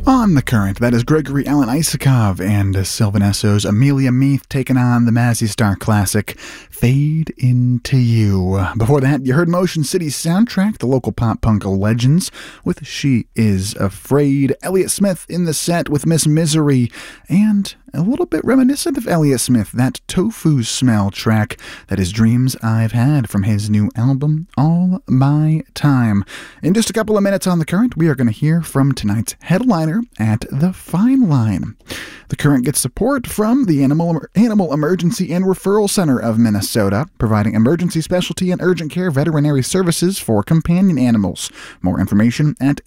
On the Current, that is Gregory Alan Isakov and Sylvan Esso's Amelia Meath taking on the Mazzy Star classic, Fade Into You. Before that, you heard Motion City's soundtrack, the local pop-punk legends, with She Is Afraid. Elliott Smith in the set with Miss Misery, and a little bit reminiscent of Elliott Smith, that Tofu Smell track that is Dreams I've Had from his new album, All My Time. In just a couple of minutes on The Current, we are going to hear from tonight's headliner at The Fine Line. The Current gets support from the Animal Emergency and Referral Center of Minnesota, providing emergency specialty and urgent care veterinary services for companion animals. More information at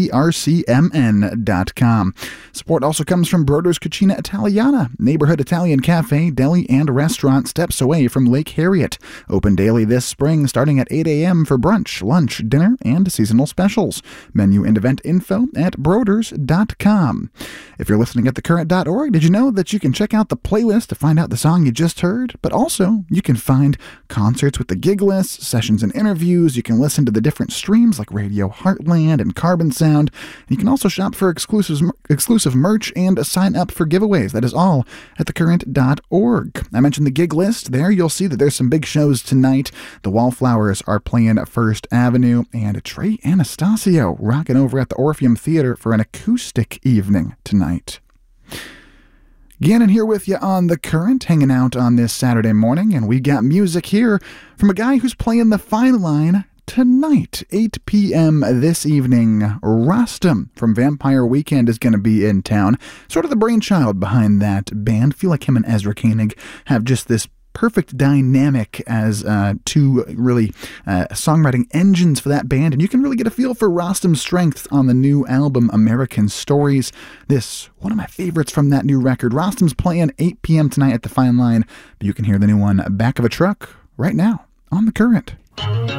aercmn.com. Support also comes from Broder's Cucina Italiana, neighborhood Italian cafe, deli, and restaurant steps away from Lake Harriet. Open daily this spring starting at 8 a.m. for brunch, lunch, dinner, and seasonal specials. Menu and event info at broders.com. If you're listening at thecurrent.org, did you know that you can check out the playlist to find out the song you just heard? But also, you can find concerts with the gig list, sessions and interviews. You can listen to the different streams like Radio Heartland and Carbon Sound. You can also shop for exclusive merch and sign up for giveaways. That is all at thecurrent.org. I mentioned the gig list. There you'll see that there's some big shows tonight. The Wallflowers are playing at First Avenue, and Trey Anastasio rocking over at the Orpheum Theater for an acoustic evening tonight. Gannon here with you on The Current, hanging out on this Saturday morning, and we got music here from a guy who's playing the Fine Line tonight, 8 p.m. this evening. Rostam from Vampire Weekend is going to be in town, sort of the brainchild behind that band. I feel like him and Ezra Koenig have just this perfect dynamic as two really songwriting engines for that band, and you can really get a feel for Rostam's strength on the new album American Stories. This, one of my favorites from that new record. Rostam's playing 8 p.m. tonight at the Fine Line, but you can hear the new one, Back of a Truck, right now on The Current.